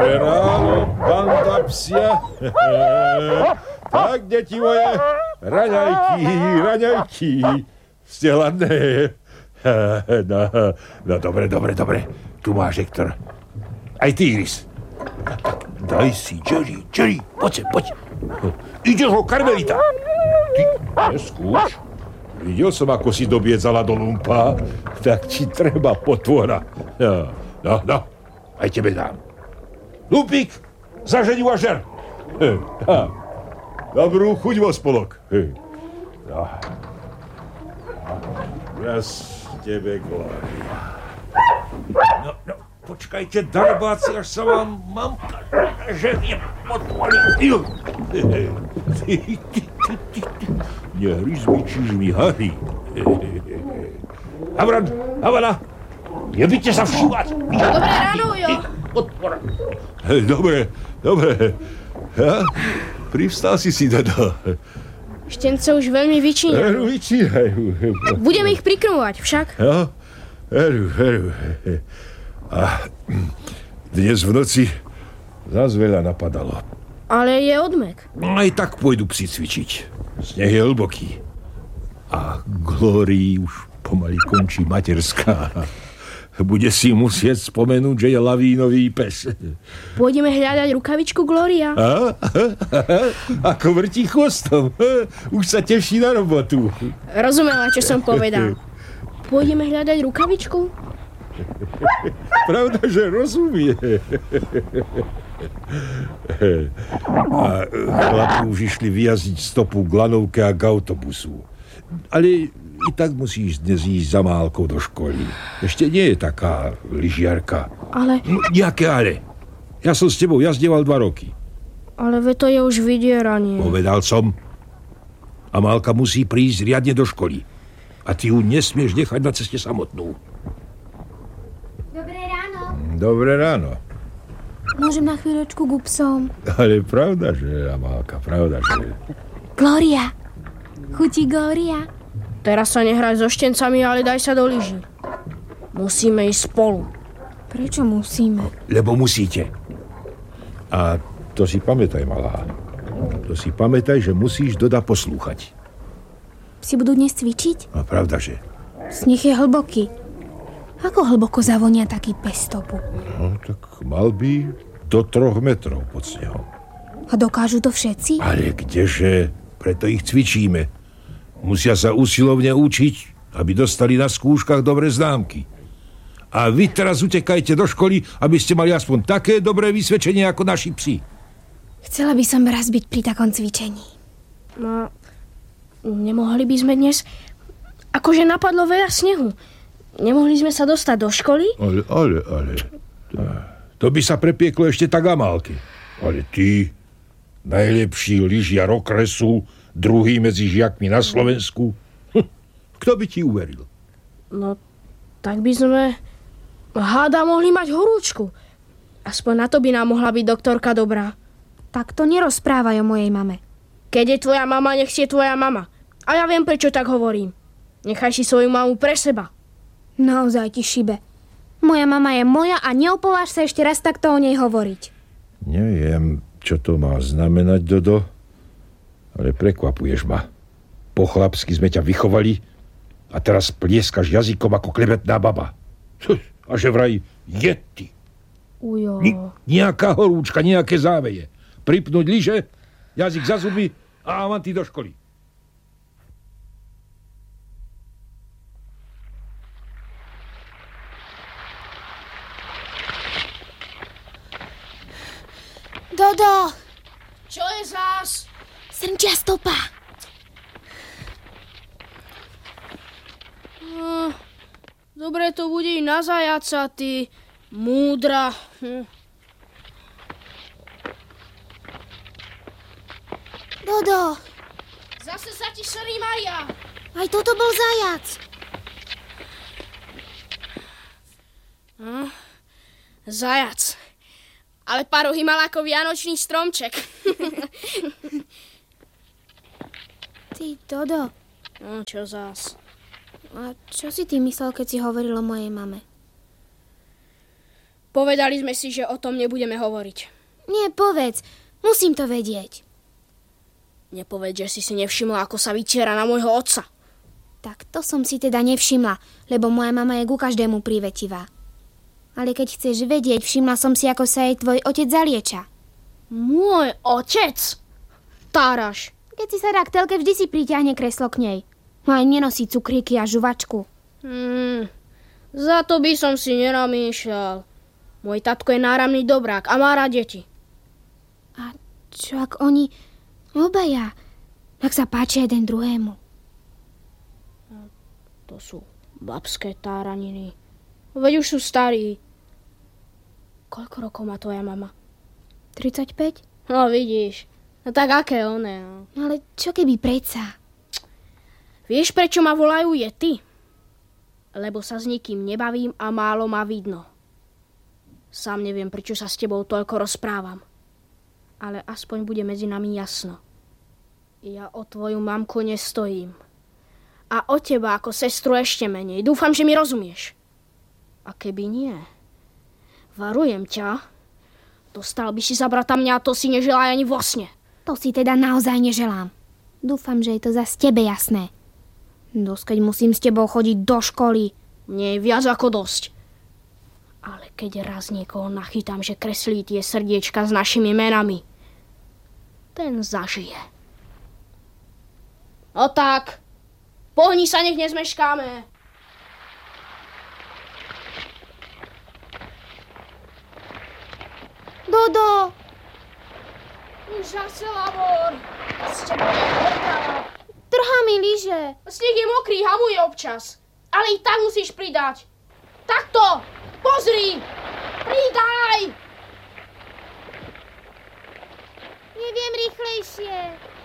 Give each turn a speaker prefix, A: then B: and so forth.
A: Dobré ráno, banda psia. Tak, deti moje, raňajky. Ste hladné? No, dobre. Tu máš, Hektor. Aj ty, Iris. Daj si, Jerry, poď. Ide ho, Karmelita. Ty, neskúš. Videl som, ako si dobiedzala do lumpa. Tak ti treba potvora. No, aj tebe dám. Lumpík, zaženi a žer. Dobrú chuť vo spolok. No. Raz tebe, Glória. No, počkajte, darbáci, až sa vám mamka ženie podpali. Nehryzmičíš mi, Harry. Havana, nebyďte sa všívať.
B: Dobré ráno, Ujo.
A: Dobre. Ja? Privstal si, Dodo.
B: Štence už veľmi vyčíňajú. Budeme ich prikrmovať však.
A: No, veru. A dnes v noci zás veľa napadalo.
B: Ale je odmek.
A: Aj tak pôjdu psi cvičiť. Sneh je hlboký. A Glórii už pomaly končí materská. Bude si musieť spomenúť, že je lavínový pes.
B: Pôjdeme hľadať rukavičku, Glória.
A: Ako vrtí chvostom. Už sa teší na robotu.
B: Rozumela, čo som povedal. Pôjdeme hľadať rukavičku?
A: Pravda, že rozumie. A chlapi už išli vyjazdiť stopu k lanovke a k autobusu. Ale i tak musíš dnes ísť za Málkou do školy. Ešte nie je taká lyžiarka.
B: Ale...
A: No, nejaké ale. Ja som s tebou jazdieval 2 roky.
B: Ale to je už vydieranie.
A: Povedal som. A Málka musí prísť riadne do školy. A ty ju nesmieš nechať na ceste samotnú. Dobré ráno.
C: Môžem na chvíľočku k psom?
A: Ale pravda, že Amálka, pravda, že...
C: Glória. Chutí Glória?
B: Teraz sa nehraj so štencami, ale daj sa do lyží. Musíme ísť spolu.
C: Prečo musíme?
A: Lebo musíte. A to si pamätaj, malá. To si pamätaj, že musíš Doda poslúchať.
C: Psi budú dnes cvičiť?
A: No, pravda, že...
C: Sneh je hlboký. Ako hlboko zavonia taký pes stopu?
A: No, tak mal by do 3 metrov pod snehom.
C: A dokážu to všetci?
A: Ale kdeže? Preto ich cvičíme. Musia sa usilovne učiť, aby dostali na skúškach dobré známky. A vy teraz utekajte do školy, aby ste mali aspoň také dobré vysvedčenie ako naši psi.
C: Chcela by som raz byť pri takom cvičení.
B: No, nemohli by sme dnes... Akože napadlo veľa snehu. Nemohli sme sa dostať do školy?
A: Ale... To by sa prepieklo ešte tak Amálke. Ale ty, najlepší lyžiar okresu, druhý medzi žiakmi na Slovensku. Kto by ti uveril?
B: No, tak by sme... Háda mohli mať horúčku. Aspoň na to by nám mohla byť doktorka dobrá.
C: Tak to nerozprávaj o mojej mame.
B: Keď je tvoja mama, nech si je tvoja mama. A ja viem, prečo tak hovorím. Nechaj si svoju mamu pre seba.
C: Naozaj ti šibe. Moja mama je moja a neopováž sa ešte raz takto o nej hovoriť.
A: Neviem, čo to má znamenať, Dodo, ale prekvapuješ ma. Po chlapsky sme ťa vychovali a teraz plieskaš jazykom ako klebetná baba. A že vraj je ty.
B: Ujo.
A: Nejaká horúčka, nejaké záveje. Pripnúť lyže, jazyk za zuby a avanti do školy.
C: Dodo!
B: Čo je zás?
C: Srnčia stopa.
B: Dobre to bude i na zajaca, ty múdra.
C: Dodo!
B: Zase sa ti srí, Maria.
C: Aj toto bol zajac.
B: Zajac. Ale parohy mal ako vianočný stromček.
C: Ty, Dodo.
B: No, čo zás?
C: A čo si ty myslel, keď si hovoril o mojej mame?
B: Povedali sme si, že o tom nebudeme hovoriť.
C: Nie, povedz. Musím to vedieť.
B: Nepovedz, že si nevšimla, ako sa vytiera na môjho otca.
C: Tak to som si teda nevšimla, lebo moja mama je ku každému privetivá. Ale keď chceš vedieť, všimla som si, ako sa jej tvoj otec zalieča.
B: Môj otec? Táraš.
C: Keď si sadá k telke, vždy si priťahne kreslo k nej. Aj nenosí cukríky a žuvačku.
B: Za to by som si nenamýšľal. Môj tatko je náramný dobrák a má rád deti.
C: A čo ak oni obaja, ak sa páčia jeden druhému?
B: To sú babské táraniny. Veď už sú starí. Koľko rokov má tvoja mama?
C: 35?
B: No vidíš. No tak aké one, no.
C: Ale čo keby predsa?
B: Vieš, prečo ma volajú Yeti? Lebo sa s nikým nebavím a málo ma vidno. Sám neviem, prečo sa s tebou toľko rozprávam. Ale aspoň bude medzi nami jasno. Ja o tvoju mamku nestojím. A o teba ako sestru ešte menej. Dúfam, že mi rozumieš. A keby nie, varujem ťa, dostal by si za brata mňa a to si neželá ani vo sne.
C: To si teda naozaj neželám. Dúfam, že je to zas tebe jasné. Dosť, keď musím s tebou chodiť do školy.
B: Nie je viac ako dosť. Ale keď raz niekoho nachytám, že kreslí tie srdiečka s našimi menami, ten zažije. No tak, pohni sa, nech nezmeškáme.
C: Dodo!
B: Už zase labor. S tebou je horká.
C: Trhá mi lyže.
B: Sneh je mokrý, hamuje občas. Ale i tak musíš pridať. Takto! Pozri! Pridaj!
C: Neviem rýchlejšie.